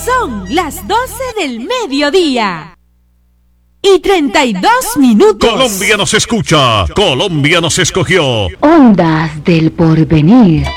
Son las 12 del mediodía. Y 32 minutos. Colombia nos escucha. Colombia nos escogió. Ondas del Porvenir.